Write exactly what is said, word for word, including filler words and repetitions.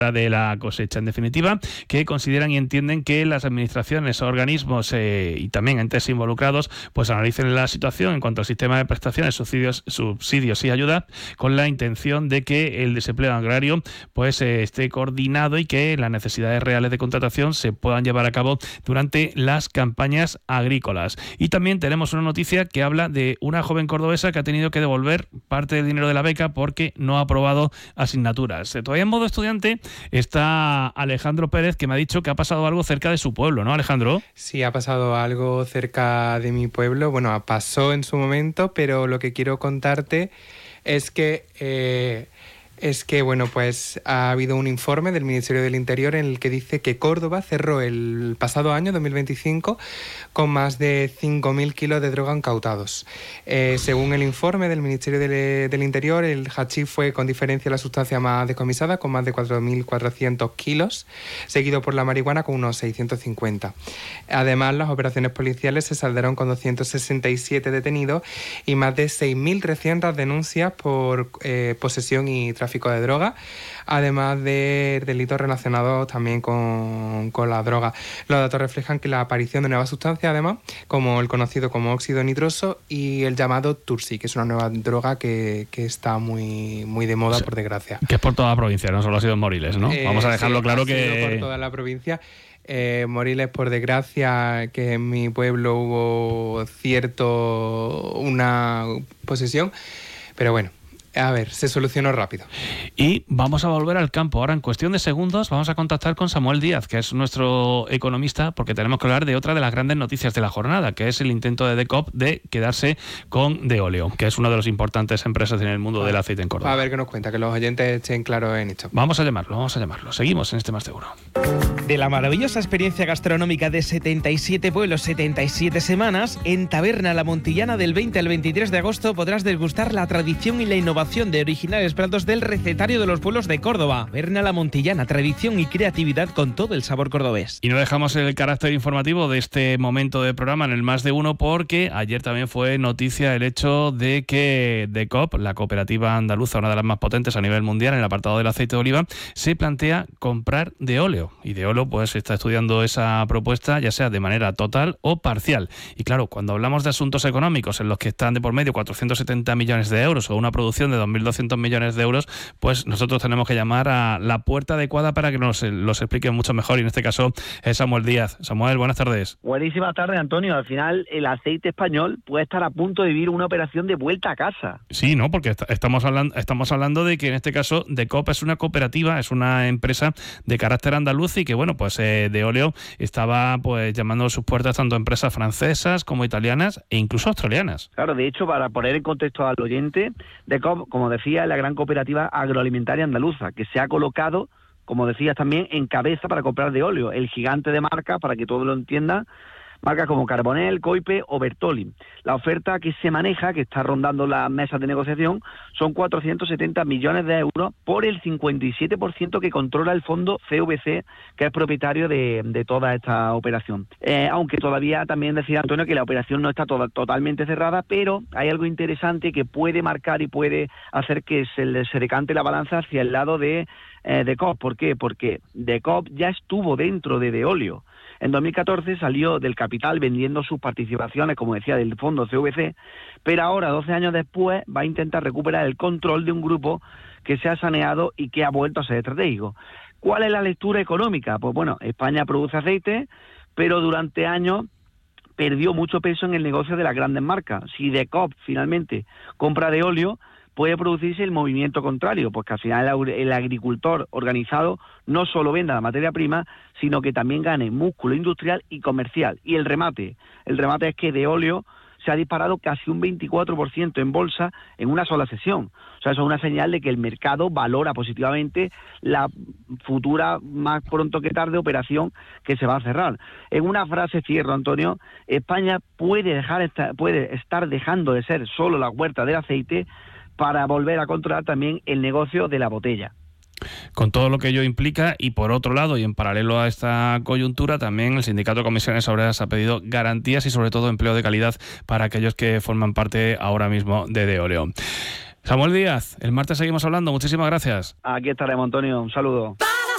de la cosecha. En definitiva, que consideran y entienden que las administraciones, organismos eh, y también entes involucrados pues analicen la situación en cuanto al sistema de prestaciones, subsidios, subsidios y ayudas, con la intención de que el desempleo agrario pues eh, esté coordinado y que las necesidades reales de contratación se puedan llevar a cabo durante las campañas agrícolas. Y también tenemos una noticia que habla de una joven cordobesa que ha tenido que devolver parte del dinero de la beca porque no ha aprobado asignaturas. Todavía en modo estudiante está Alejandro Pérez, que me ha dicho que ha pasado algo cerca de su pueblo, ¿no, Alejandro? Sí, ha pasado algo cerca de mi pueblo. Bueno, pasó en su momento, pero lo que quiero contarte es que... Eh, Es que, bueno, pues ha habido un informe del Ministerio del Interior en el que dice que Córdoba cerró el pasado año, dos mil veinticinco, con más de cinco mil kilos de droga incautados. Eh, según el informe del Ministerio del, del Interior, el hachís fue con diferencia la sustancia más decomisada, con más de cuatro mil cuatrocientos kilos, seguido por la marihuana con unos seiscientos cincuenta. Además, las operaciones policiales se saldaron con doscientos sesenta y siete detenidos y más de seis mil trescientas denuncias por eh, posesión y tráfico de droga, además de delitos relacionados también con, con la droga. Los datos reflejan que la aparición de nuevas sustancias, además, como el conocido como óxido nitroso y el llamado Tursi, que es una nueva droga que, que está muy, muy de moda, sí, por desgracia. Que es por toda la provincia, no solo ha sido en Moriles, ¿no? Eh, Vamos a dejarlo sí, claro ha que... sido por toda la provincia. Eh, Moriles, por desgracia, que en mi pueblo hubo cierto una posesión, pero bueno, a ver, se solucionó rápido. Y vamos a volver al campo. Ahora, en cuestión de segundos, vamos a contactar con Samuel Díaz, que es nuestro economista, porque tenemos que hablar de otra de las grandes noticias de la jornada, que es el intento de Decop de quedarse con Deoleo, que es una de las importantes empresas en el mundo del aceite en Córdoba. A ver qué nos cuenta, que los oyentes estén claros en esto. Vamos a llamarlo, vamos a llamarlo. Seguimos en este Más Seguro. De la maravillosa experiencia gastronómica de setenta y siete pueblos, setenta y siete semanas, en Taberna La Montillana del veinte al veintitrés de agosto podrás degustar la tradición y la innovación de originales platos del recetario de los pueblos de Córdoba. Taberna La Montillana, tradición y creatividad con todo el sabor cordobés. Y no dejamos el carácter informativo de este momento de programa en el Más de Uno, porque ayer también fue noticia el hecho de que Decop, la cooperativa andaluza, una de las más potentes a nivel mundial en el apartado del aceite de oliva, se plantea comprar Deoleo. Y Deoleo pues está estudiando esa propuesta, ya sea de manera total o parcial. Y claro, cuando hablamos de asuntos económicos en los que están de por medio cuatrocientos setenta millones de euros o una producción de dos mil doscientos millones de euros, pues nosotros tenemos que llamar a la puerta adecuada para que nos los explique mucho mejor, y en este caso es Samuel Díaz. Samuel, buenas tardes. Buenísimas tardes, Antonio. Al final el aceite español puede estar a punto de vivir una operación de vuelta a casa. Sí, ¿no? Porque est- estamos hablando estamos hablando de que en este caso Decop es una cooperativa, es una empresa de carácter andaluz y que, bueno, pues eh, Deoleo estaba pues llamando a sus puertas tanto a empresas francesas como italianas e incluso australianas. Claro, de hecho, para poner en contexto al oyente, Decop, como decía, es la gran cooperativa agroalimentaria andaluza, que se ha colocado, como decías también, en cabeza para comprar Deoleo, el gigante de marcas, para que todo lo entienda, marcas como Carbonell, Coipe o Bertoli. La oferta que se maneja, que está rondando las mesas de negociación, son cuatrocientos setenta millones de euros por el cincuenta y siete por ciento que controla el fondo C V C, que es propietario de, de toda esta operación. Eh, aunque todavía también decía Antonio que la operación no está toda, totalmente cerrada, pero hay algo interesante que puede marcar y puede hacer que se, le, se decante la balanza hacia el lado de eh, Decop. ¿Por qué? Porque Decop ya estuvo dentro de Deoleo. En dos mil catorce salió del capital vendiendo sus participaciones, como decía, del fondo C V C, pero ahora, doce años después, va a intentar recuperar el control de un grupo que se ha saneado y que ha vuelto a ser estratégico. ¿Cuál es la lectura económica? Pues bueno, España produce aceite, pero durante años perdió mucho peso en el negocio de las grandes marcas. Si Decop finalmente compra Deoleo, puede producirse el movimiento contrario, porque al final el, el agricultor organizado no solo venda la materia prima, sino que también gane músculo industrial y comercial. Y el remate, el remate es que Deoleo se ha disparado casi un veinticuatro por ciento en bolsa en una sola sesión. O sea, eso es una señal de que el mercado valora positivamente la futura, más pronto que tarde, operación que se va a cerrar. En una frase cierro, Antonio, España puede dejar esta, puede estar dejando de ser solo la huerta del aceite para volver a controlar también el negocio de la botella. Con todo lo que ello implica, y por otro lado, y en paralelo a esta coyuntura, también el Sindicato de Comisiones Obreras ha pedido garantías y sobre todo empleo de calidad para aquellos que forman parte ahora mismo de Deoleo. Samuel Díaz, el martes seguimos hablando. Muchísimas gracias. Aquí estaremos, Antonio. Un saludo.